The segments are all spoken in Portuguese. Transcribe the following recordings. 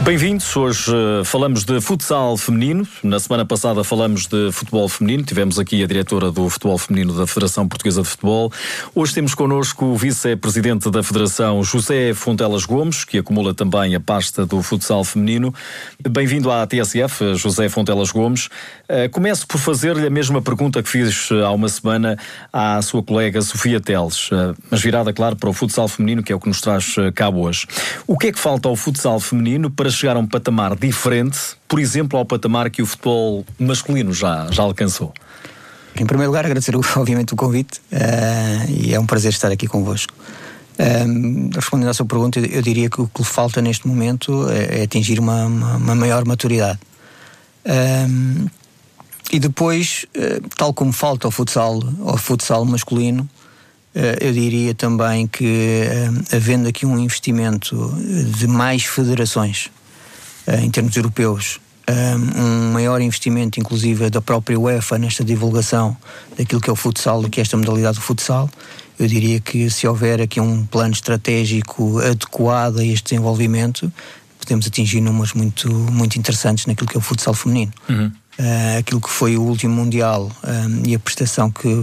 Bem-vindos, hoje falamos de futsal feminino. Na semana passada falamos de futebol feminino, tivemos aqui a diretora do futebol feminino da Federação Portuguesa de Futebol. Hoje temos connosco o vice-presidente da Federação, José Fontelas Gomes, que acumula também a pasta do futsal feminino. Bem-vindo à TSF, José Fontelas Gomes. Começo por fazer-lhe a mesma pergunta que fiz há uma semana à sua colega Sofia Teles, mas virada, claro, para o futsal feminino, que é o que nos traz cá hoje. O que é que falta ao futsal feminino para chegar a um patamar diferente, por exemplo, ao patamar que o futebol masculino já alcançou? Em primeiro lugar, agradecer obviamente o convite e é um prazer estar aqui convosco. Respondendo à sua pergunta, eu diria que o que lhe falta neste momento é atingir uma maior maturidade. E depois, tal como falta ao futsal masculino, eu diria também que, havendo aqui um investimento de mais federações, em termos europeus, um maior investimento, inclusive, da própria UEFA nesta divulgação daquilo que é o futsal e que é esta modalidade do futsal, eu diria que se houver aqui um plano estratégico adequado a este desenvolvimento, podemos atingir números muito, muito interessantes naquilo que é o futsal feminino. Uhum. Aquilo que foi o último Mundial e a prestação que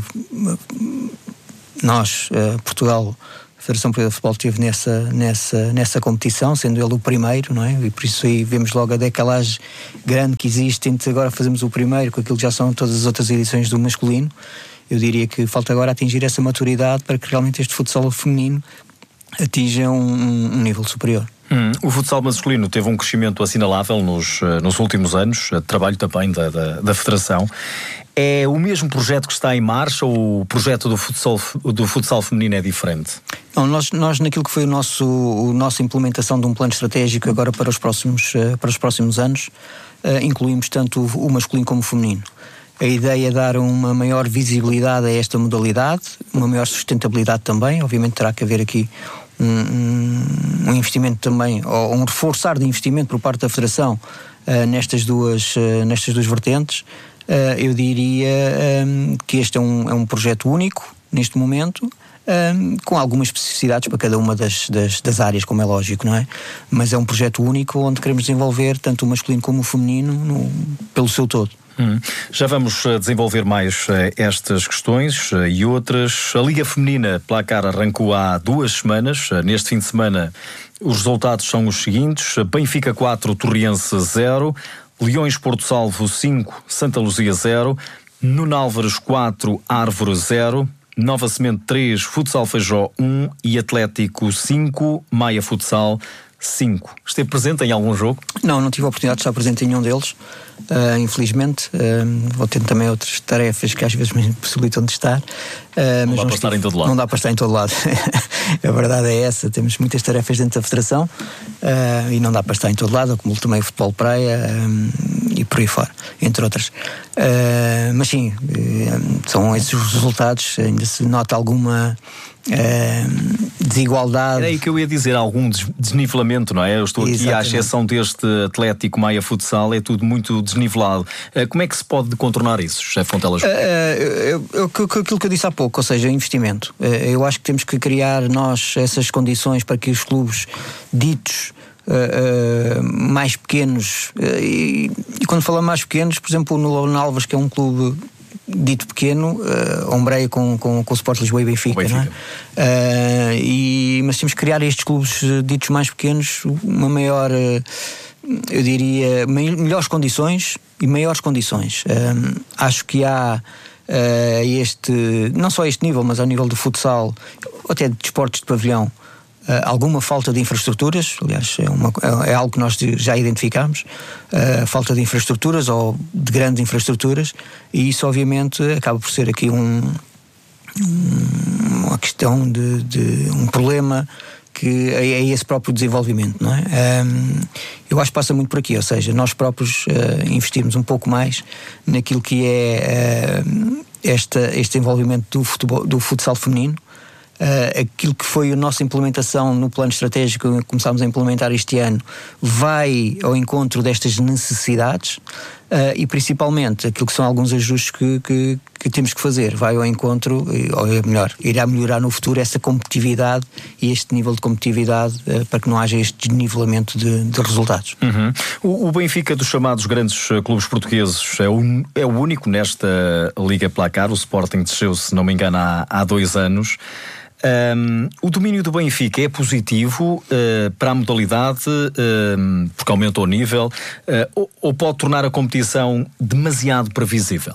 nós, Portugal, a Federação Portuguesa de Futebol, teve nessa competição, sendo ele o primeiro, não é? E por isso aí vemos logo a decalagem grande que existe entre agora fazemos o primeiro, com aquilo que já são todas as outras edições do masculino. Eu diria que falta agora atingir essa maturidade para que realmente este futsal feminino atinja um nível superior. O futsal masculino teve um crescimento assinalável nos últimos anos, trabalho também da Federação. É o mesmo projeto que está em marcha ou o projeto do futsal feminino é diferente? Não, nós naquilo que foi a nossa implementação de um plano estratégico agora para os próximos anos, incluímos tanto o masculino como o feminino. A ideia é dar uma maior visibilidade a esta modalidade, uma maior sustentabilidade também. Obviamente terá que haver aqui um investimento também, ou um reforçar de investimento por parte da Federação nestas duas vertentes. Eu diria que este é um projeto único neste momento, com algumas especificidades para cada uma das áreas, como é lógico, não é? Mas é um projeto único onde queremos desenvolver tanto o masculino como o feminino pelo seu todo. Já vamos desenvolver mais estas questões e outras. A Liga Feminina Placar arrancou há 2 semanas. Neste fim de semana os resultados são os seguintes: Benfica 4, Torriense 0, Leões Porto Salvo 5, Santa Luzia 0, Nuno Álvares 4, Árvore 0, Nova Semente 3, Futsal Feijó 1 e Atlético 5, Maia Futsal 5. Esteve presente em algum jogo? Não tive a oportunidade de estar presente em nenhum deles, infelizmente. Vou tendo também outras tarefas que às vezes me impossibilitam de estar. Não dá para estar em todo lado. Não dá para estar em todo lado. A verdade é essa, temos muitas tarefas dentro da Federação e não dá para estar em todo lado, como também o futebol praia e por aí fora, entre outras. Mas sim, são esses os resultados. Ainda se nota alguma desigualdade. Era aí que eu ia dizer, algum desnivelamento, não é? Eu estou aqui, exatamente, à exceção deste Atlético Maia Futsal, é tudo muito desnivelado. Como é que se pode contornar isso, José Fontelas? Aquilo que eu disse há pouco, ou seja, investimento. Eu acho que temos que criar nós essas condições para que os clubes ditos mais pequenos, e quando falamos mais pequenos, por exemplo, no Nuno Álvares, que é um clube dito pequeno, ombreia com o Sport Lisboa e Benfica. Não é? Mas temos que criar estes clubes ditos mais pequenos uma maior, eu diria, melhores condições e maiores condições. Acho que há não só a este nível, mas ao nível do futsal, ou até de desportos de pavilhão, alguma falta de infraestruturas. Aliás, é algo que nós já identificamos, falta de infraestruturas ou de grandes infraestruturas, e isso obviamente acaba por ser aqui uma questão de um problema que é esse próprio desenvolvimento, não é? Eu acho que passa muito por aqui, ou seja, nós próprios investirmos um pouco mais naquilo que é este envolvimento do futsal feminino. Aquilo que foi a nossa implementação no plano estratégico que começámos a implementar este ano vai ao encontro destas necessidades. e principalmente aquilo que são alguns ajustes que temos que fazer. Vai ao encontro, ou é melhor, irá melhorar no futuro essa competitividade e este nível de competitividade para que não haja este desnivelamento de resultados. O Benfica dos chamados grandes clubes portugueses é o único nesta Liga Placar. O Sporting desceu, se não me engano, há 2 anos. O domínio do Benfica é positivo para a modalidade, porque aumenta o nível, ou pode tornar a competição demasiado previsível?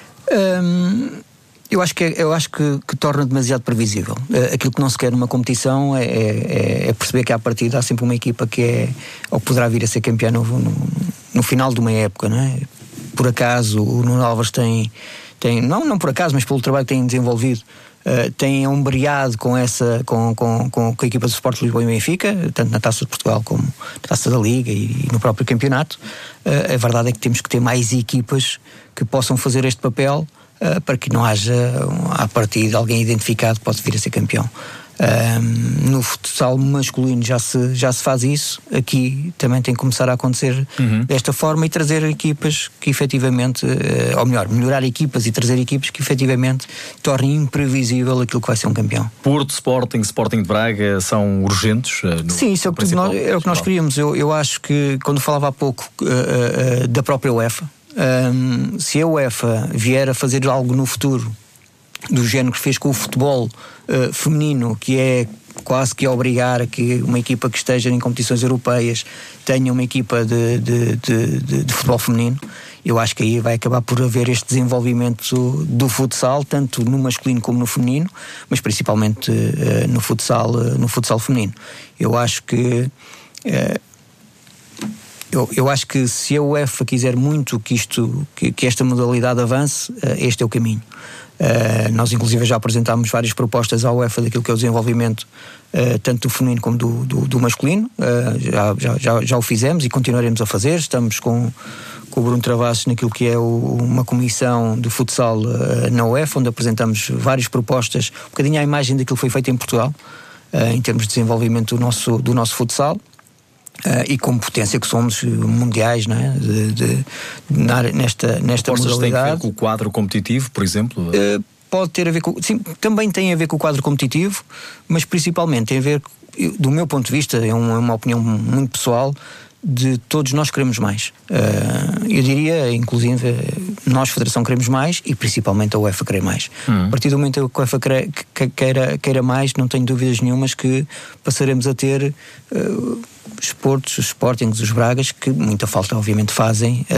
Eu acho que torna demasiado previsível. Aquilo que não se quer numa competição é perceber que à partida há sempre uma equipa que é, ou poderá vir a ser campeã no final de uma época, não é? Por acaso o Nuno Álvares tem não por acaso, mas pelo trabalho que tem desenvolvido, tem ombreado com a equipa do Sport Lisboa e Benfica, tanto na Taça de Portugal como na Taça da Liga e no próprio campeonato. A verdade é que temos que ter mais equipas que possam fazer este papel, para que não haja à partida alguém identificado que pode vir a ser campeão. No futsal masculino já se faz isso. Aqui também tem que começar a acontecer desta forma e trazer equipas que efetivamente, ou melhor, melhorar equipas e trazer equipas que efetivamente tornem imprevisível aquilo que vai ser um campeão. Porto, Sporting de Braga são urgentes? Sim, isso é o que nós queríamos. Eu acho que, quando falava há pouco da própria UEFA, se a UEFA vier a fazer algo no futuro do género que fez com o futebol feminino, que é quase que obrigar a que uma equipa que esteja em competições europeias tenha uma equipa de futebol feminino, eu acho que aí vai acabar por haver este desenvolvimento do futsal, tanto no masculino como no feminino, mas principalmente no futsal feminino. Eu acho que se a UEFA quiser muito que esta modalidade avance, este é o caminho. Nós inclusive já apresentámos várias propostas à UEFA daquilo que é o desenvolvimento tanto do feminino como do masculino. Já o fizemos e continuaremos a fazer. Estamos com o Bruno Travassos naquilo que é uma comissão de futsal na UEFA, onde apresentamos várias propostas, um bocadinho à imagem daquilo que foi feito em Portugal, em termos de desenvolvimento do nosso futsal. E como potência que somos mundiais, não é? Nesta modalidade. Tem a ver com o quadro competitivo, por exemplo? Pode ter a ver com... Sim, também tem a ver com o quadro competitivo, mas principalmente tem a ver, do meu ponto de vista, é uma opinião muito pessoal, de todos nós queremos mais. Eu diria, inclusive, nós, Federação, queremos mais e principalmente a UEFA quer mais. A partir do momento que a UEFA queira mais, não tenho dúvidas nenhumas que passaremos a ter os Portos, os Sportings, os Bragas, que muita falta obviamente fazem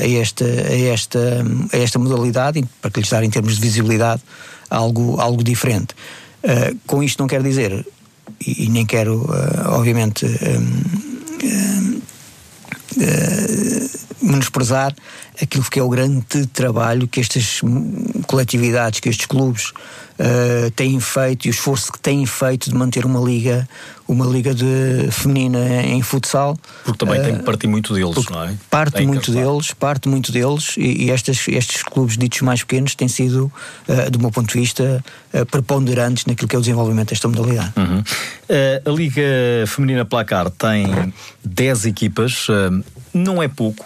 a esta modalidade, para que lhes dar em termos de visibilidade algo diferente. Com isto não quero dizer, e nem quero obviamente menosprezar aquilo que é o grande trabalho que estas coletividades, que estes clubes têm feito, e o esforço que têm feito de manter uma liga feminina em futsal. Porque também tem que partir muito deles, não é? Parte muito deles e estes clubes ditos mais pequenos têm sido, do meu ponto de vista, preponderantes naquilo que é o desenvolvimento desta modalidade. A Liga Feminina Placar tem 10 equipas, não é pouco.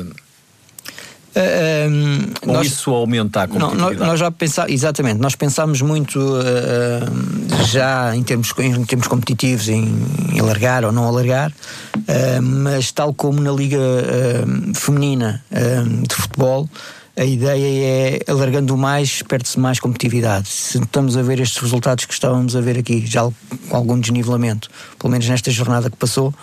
Isso aumenta a competitividade? Nós já pensámos, nós pensámos muito já em termos competitivos em alargar ou não alargar, mas tal como na Liga Feminina de futebol, a ideia é, alargando mais, perde-se mais competitividade. Se estamos a ver estes resultados que estávamos a ver aqui, já com algum desnivelamento, pelo menos nesta jornada que passou,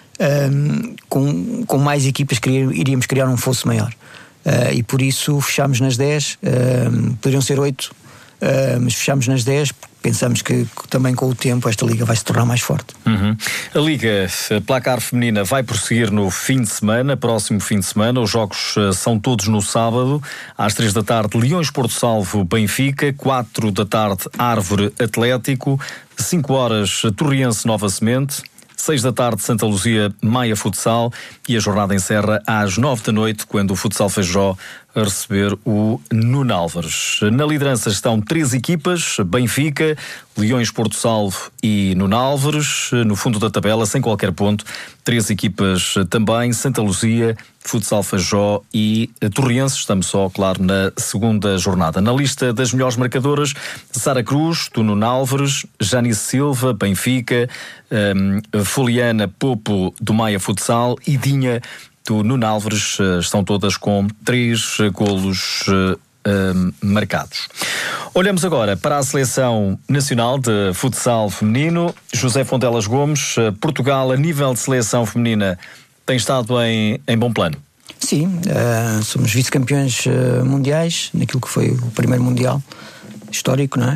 com mais equipas iríamos criar um fosso maior. E por isso fechámos nas 10, poderiam ser 8, mas fechámos nas 10 porque pensamos que também com o tempo esta liga vai se tornar mais forte. A Liga Placar Feminina vai prosseguir no fim de semana, próximo fim de semana. Os jogos são todos no sábado, às 3 da tarde Leões Porto Salvo Benfica, 4 da tarde Árvore Atlético, 5 horas Torriense Nova Semente, 6 da tarde Santa Luzia Maia Futsal, e a jornada encerra às 9 da noite, quando o Futsal Feijó a receber o Nuno Álvares. Na liderança estão 3 equipas: Benfica, Leões Porto Salvo e Nuno Álvares. No fundo da tabela, sem qualquer ponto, 3 equipas também: Santa Luzia, Futsal Fajó e Torriense. Estamos só, claro, na segunda jornada. Na lista das melhores marcadoras, Sara Cruz, do Nuno Álvares, Janice Silva, Benfica, Foliana Popo, do Maia Futsal e Dinha, do Nuno Álvares. Estão todas com 3 golos marcados. Olhamos agora para a seleção nacional de futsal feminino. José Fontelas Gomes, Portugal, a nível de seleção feminina, tem estado em bom plano? Sim, somos vice-campeões mundiais naquilo que foi o primeiro mundial histórico, não é?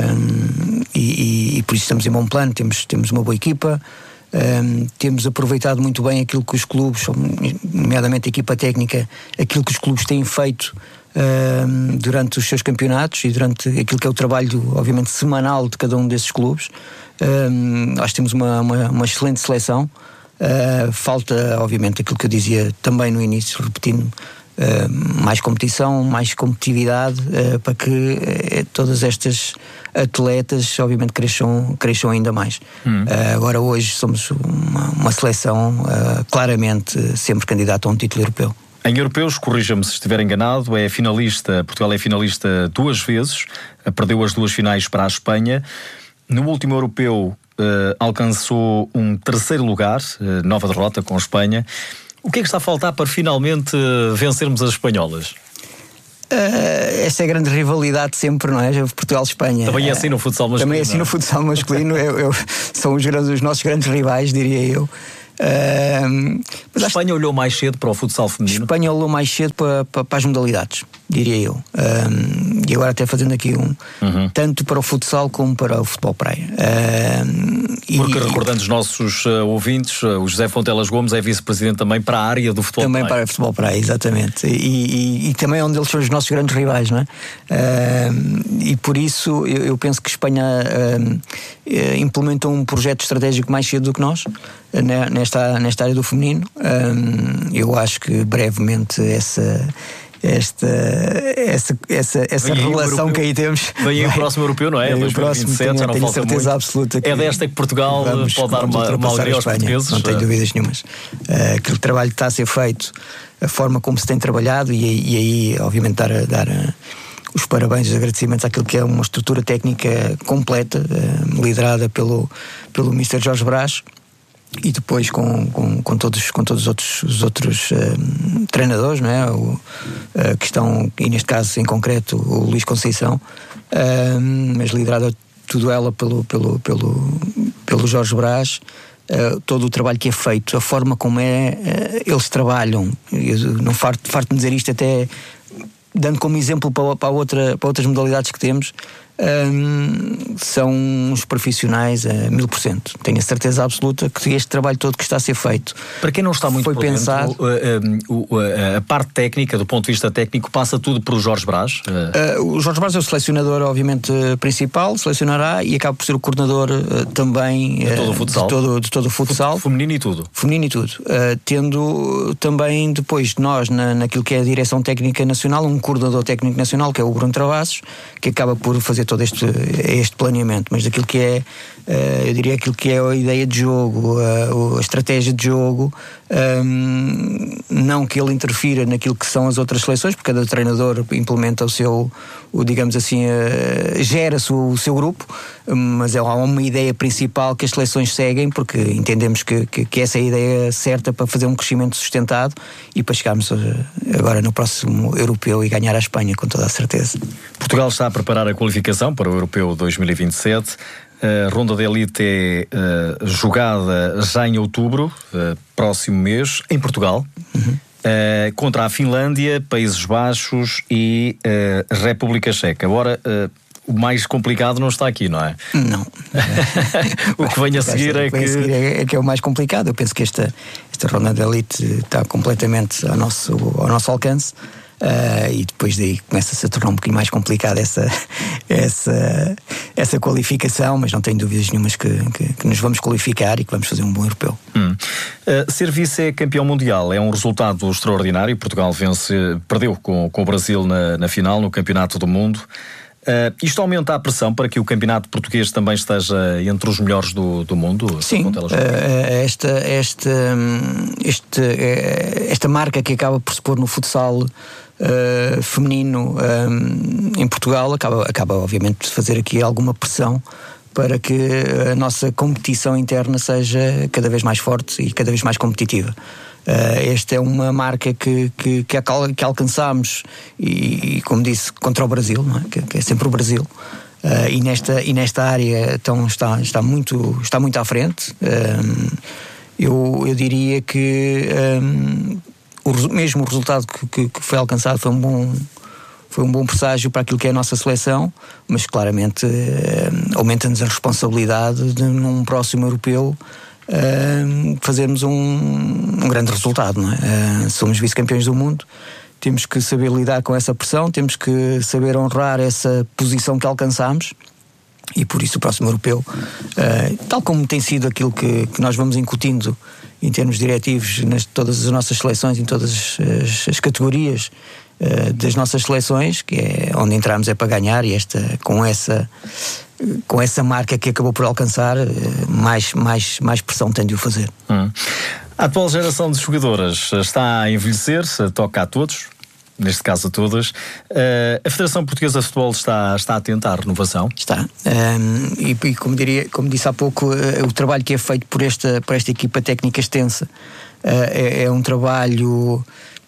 E por isso estamos em bom plano, temos uma boa equipa. Temos aproveitado muito bem aquilo que os clubes, nomeadamente a equipa técnica, aquilo que os clubes têm feito durante os seus campeonatos e durante aquilo que é o trabalho, obviamente, semanal de cada um desses clubes. Acho que temos uma excelente seleção. Falta, obviamente, aquilo que eu dizia também no início, repetindo, mais competição, mais competitividade, para que todas estas atletas, obviamente, cresçam ainda mais. Agora, hoje, somos uma seleção claramente sempre candidata a um título europeu. Em europeus, corrija-me se estiver enganado, Portugal é finalista 2 vezes, perdeu as 2 finais para a Espanha. No último europeu, alcançou um 3º lugar, nova derrota com a Espanha. O que é que está a faltar para finalmente vencermos as espanholas? Essa é a grande rivalidade sempre, não é? Portugal-Espanha. Também é assim no futsal masculino. Também é assim no futsal masculino. São os nossos grandes rivais, diria eu. Mas a Espanha olhou mais cedo para o futsal feminino? Espanha olhou mais cedo para as modalidades, diria eu. E agora até fazendo aqui tanto para o futsal como para o futebol praia. Porque, recordando os nossos ouvintes, o José Fontelas Gomes é vice-presidente também para a área do futebol também praia. Para o futebol praia, exatamente. E também é onde eles são os nossos grandes rivais, não é? E por isso eu penso que Espanha implementou um projeto estratégico mais cedo do que nós, nesta área do feminino. Eu acho que brevemente essa relação que aí temos. Vem aí o próximo europeu, não é? 2027, já não falta certeza muito. Absoluta que é desta que Portugal pode dar uma alegria aos portugueses. Não tenho dúvidas nenhumas. Aquele trabalho que está a ser feito, a forma como se tem trabalhado, e aí obviamente dar os parabéns e os agradecimentos àquilo que é uma estrutura técnica completa, liderada pelo Mr. Jorge Brás. E depois com todos os outros treinadores, não é? Que estão, e neste caso em concreto o Luís Conceição, mas liderada tudo ela pelo Jorge Brás. Todo o trabalho que é feito, a forma como eles trabalham, eu não farto de dizer isto, até dando como exemplo para outras modalidades que temos. São uns profissionais a 1000%. Tenho a certeza absoluta que este trabalho todo que está a ser feito, para quem não está muito foi pensado. A parte técnica, do ponto de vista técnico, passa tudo por o Jorge Brás? O Jorge Brás é o selecionador, obviamente, principal, selecionará, e acaba por ser o coordenador também de todo o futsal. De todo o futsal. Feminino e tudo. Tendo também depois nós, naquilo que é a direção técnica nacional, um coordenador técnico nacional, que é o Bruno Travassos, que acaba por fazer todo este planeamento, mas daquilo que é, eu diria, aquilo que é a ideia de jogo, a estratégia de jogo, não que ele interfira naquilo que são as outras seleções, porque cada treinador implementa digamos assim, gera o seu grupo, mas há uma ideia principal que as seleções seguem, porque entendemos que essa é a ideia certa para fazer um crescimento sustentado e para chegarmos agora no próximo europeu e ganhar a Espanha, com toda a certeza. Portugal está a preparar a qualificação para o Europeu 2027. A ronda de elite é jogada já em outubro, próximo mês, em Portugal, contra a Finlândia, Países Baixos e República Checa. Agora, o mais complicado não está aqui, não é? Não. O que vem a seguir é que é o mais complicado. Eu penso que esta ronda de elite está completamente ao nosso alcance. E depois daí começa-se a tornar um bocadinho mais complicada essa qualificação, mas não tenho dúvidas nenhumas que nos vamos qualificar e que vamos fazer um bom europeu. Ser vice-campeão mundial é um resultado extraordinário. Portugal perdeu com o Brasil na final, no Campeonato do Mundo. Isto aumenta a pressão para que o campeonato português também esteja entre os melhores do mundo? Sim, esta marca que acaba por se pôr no futsal feminino em Portugal acaba obviamente de fazer aqui alguma pressão para que a nossa competição interna seja cada vez mais forte e cada vez mais competitiva. Esta é uma marca que alcançámos e, como disse, contra o Brasil, não é? Que é sempre o Brasil. E nesta área então, está muito à frente. Eu diria que mesmo o resultado que foi alcançado foi um bom presságio para aquilo que é a nossa seleção, mas claramente aumenta-nos a responsabilidade de, num próximo europeu, fazermos um grande resultado, não é? Somos vice-campeões do mundo, temos que saber lidar com essa pressão, temos que saber honrar essa posição que alcançamos, e por isso o próximo europeu, tal como tem sido aquilo que nós vamos incutindo em termos diretivos todas as nossas seleções, em todas as categorias das nossas seleções, que é onde entramos é para ganhar, e com essa marca que acabou por alcançar, mais pressão tem de o fazer. A atual geração de jogadoras está a envelhecer, toca a todos, neste caso a todas. A Federação Portuguesa de Futebol está atenta à renovação? Está. E como disse há pouco, o trabalho que é feito por esta equipa técnica extensa é um trabalho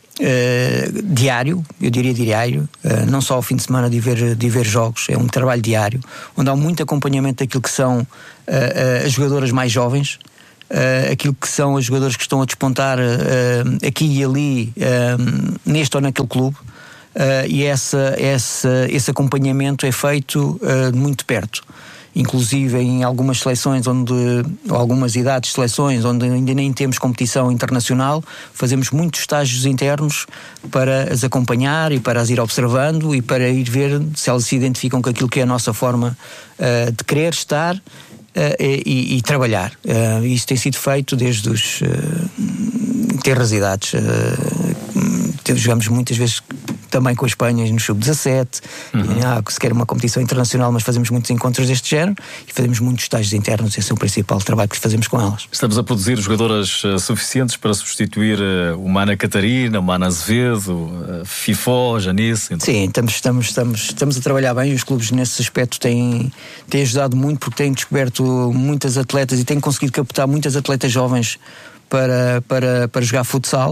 diário, eu diria diário, não só ao fim de semana de ver jogos, é um trabalho diário, onde há muito acompanhamento daquilo que são as jogadoras mais jovens, aquilo que são as jogadoras que estão a despontar aqui e ali, neste ou naquele clube, e esse acompanhamento é feito muito perto. Inclusive em algumas seleções ou algumas idades de seleções onde ainda nem temos competição internacional, fazemos muitos estágios internos para as acompanhar e para as ir observando e para ir ver se elas se identificam com aquilo que é a nossa forma de querer estar e trabalhar. Isso tem sido feito desde os terras idades. Jogamos muitas vezes também com a Espanha no sub-17, sequer uma competição internacional, mas fazemos muitos encontros deste género e fazemos muitos estágios internos. Esse é o principal trabalho que fazemos com elas. Estamos a produzir jogadoras suficientes para substituir uma Ana Catarina, uma Ana Azevedo, Fifó, Janice? Então. Sim, estamos a trabalhar bem. Os clubes nesse aspecto têm ajudado muito, porque têm descoberto muitas atletas e têm conseguido captar muitas atletas jovens para jogar futsal.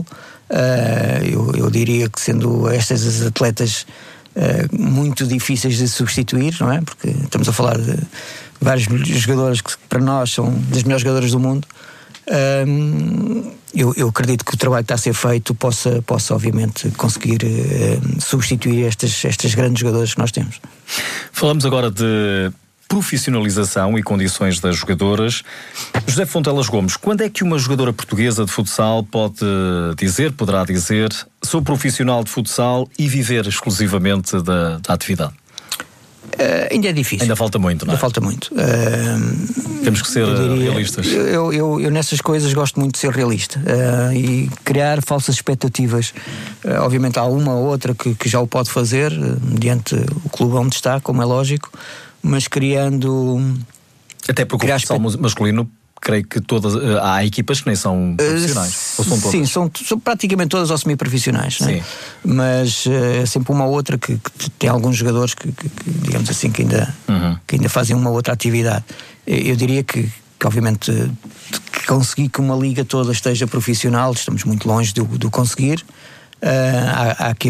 Eu diria que sendo estas as atletas muito difíceis de substituir, não é? Porque estamos a falar de vários jogadores que para nós são das melhores jogadoras do mundo. Eu acredito que o trabalho que está a ser feito possa obviamente conseguir substituir estas grandes jogadoras que nós temos. Falamos agora de profissionalização e condições das jogadoras. José Fontelas Gomes, quando é que uma jogadora portuguesa de futsal poderá dizer sou profissional de futsal e viver exclusivamente da atividade? Ainda é difícil. Ainda falta muito, não é? Ainda falta muito. Temos que ser realistas. Eu nessas coisas gosto muito de ser realista e criar falsas expectativas. Obviamente há uma ou outra que já o pode fazer, mediante o clube onde está, como é lógico, mas criando... Até porque o futsal masculino, creio que há equipas que nem são profissionais. Ou são todas? Sim, são praticamente todas ou semi-profissionais, não é? Mas sempre uma ou outra que tem alguns jogadores que digamos assim, que ainda fazem uma ou outra atividade. Eu diria que obviamente conseguir que uma liga toda esteja profissional, estamos muito longe do conseguir. Há que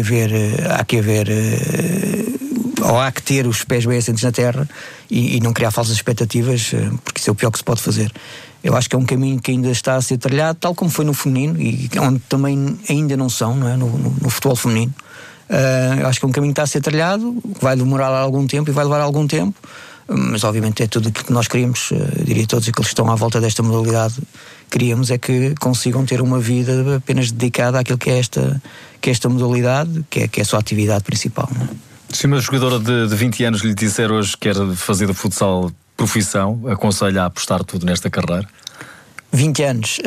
ter os pés bem assentes na terra e não criar falsas expectativas, porque isso é o pior que se pode fazer. Eu acho que é um caminho que ainda está a ser trilhado, tal como foi no feminino, e onde também ainda não são, não é? No futebol feminino. Eu acho que é um caminho que está a ser trilhado, vai demorar algum tempo e vai levar algum tempo, mas obviamente é tudo aquilo que nós queríamos. Diria todos aqueles que estão à volta desta modalidade, queríamos é que consigam ter uma vida apenas dedicada àquilo que é esta modalidade, que é a sua atividade principal, não é? Se uma jogadora de 20 anos lhe disser hoje que quer fazer do futsal profissão, aconselha a apostar tudo nesta carreira? 20 anos.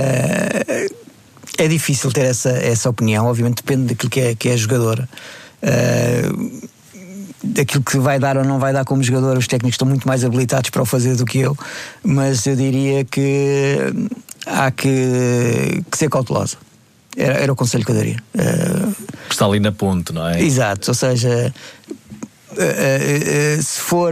É difícil ter essa opinião, obviamente depende daquilo que é a jogadora. Daquilo que vai dar ou não vai dar como jogador, os técnicos estão muito mais habilitados para o fazer do que eu, mas eu diria que há que ser cautelosa. Era o conselho que eu daria. Está ali na ponte, não é? Exato, ou seja, se for...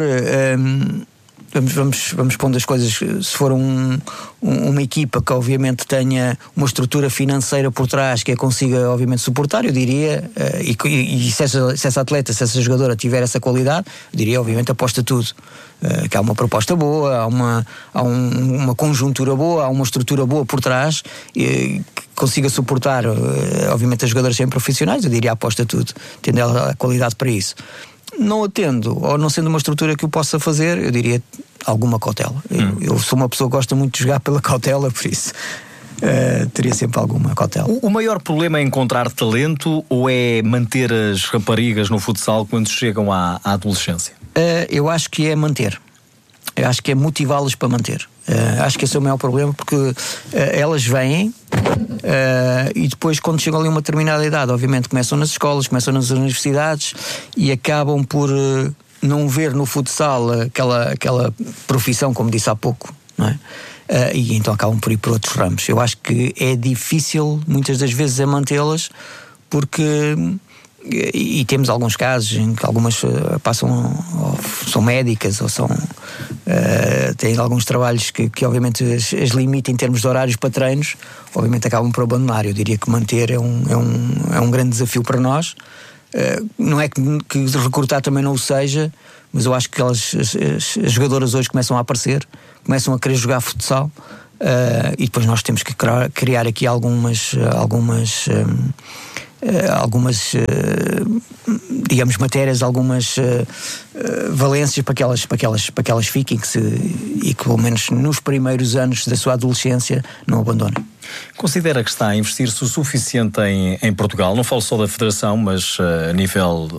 Vamos pondo as coisas, se for uma equipa que obviamente tenha uma estrutura financeira por trás que a consiga obviamente suportar, eu diria, e se essa atleta, se essa jogadora tiver essa qualidade, eu diria obviamente aposta tudo, que há uma proposta boa, há uma conjuntura boa, há uma estrutura boa por trás que consiga suportar obviamente as jogadoras sempre profissionais, eu diria aposta tudo, tendo ela a qualidade para isso. Não atendo, ou não sendo uma estrutura que eu possa fazer, eu diria alguma cautela. Eu sou uma pessoa que gosta muito de jogar pela cautela, por isso teria sempre alguma cautela. O maior problema é encontrar talento ou é manter as raparigas no futsal quando chegam à adolescência? Eu acho que é manter. Eu acho que é motivá-las para manter. Acho que esse é o maior problema, porque elas vêm e depois, quando chegam ali a uma determinada idade, obviamente começam nas escolas, começam nas universidades e acabam por não ver no futsal aquela profissão, como disse há pouco, não é? E então acabam por ir por outros ramos. Eu acho que é difícil muitas das vezes a mantê-las, porque... E temos alguns casos em que algumas são médicas ou têm alguns trabalhos que obviamente as limitam em termos de horários para treinos, obviamente acabam por abandonar. Eu diria que manter é um grande desafio para nós. Não é que recrutar também não o seja, mas eu acho que as jogadoras hoje começam a aparecer, começam a querer jogar futsal, e depois nós temos que criar aqui algumas digamos matérias, algumas valências para que elas fiquem e que pelo menos nos primeiros anos da sua adolescência não abandonem. Considera que está a investir-se o suficiente em Portugal? Não falo só da Federação, mas a nível